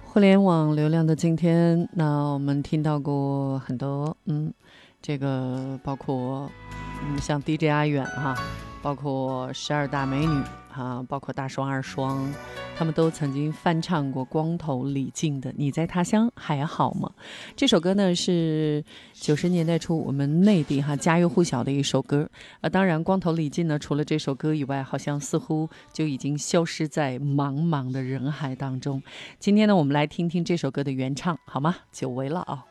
互联网流量的今天，那我们听到过很多，这个包括，像 DJ 阿远哈，包括12大美女哈，包括大双二双，他们都曾经翻唱过光头李静的《你在他乡还好吗》。这首歌呢是90年代初我们内地家喻户晓的一首歌。当然光头李静呢，除了这首歌以外，好像似乎就已经消失在茫茫的人海当中。今天呢，我们来听听这首歌的原唱，好吗？久违了啊。